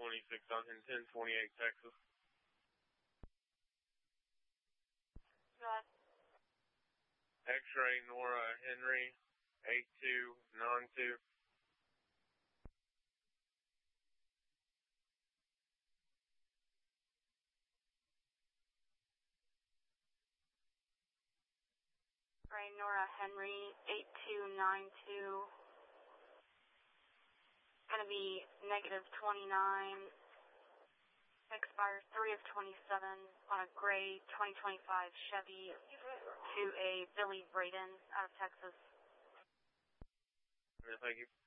26 on 1028 Texas. X-ray Nora Henry 8292. X-ray Nora Henry 8292. Going to be negative 29. Expires 3 of 27 on a gray 2025 Chevy to a Billy Braden out of Texas. Thank you.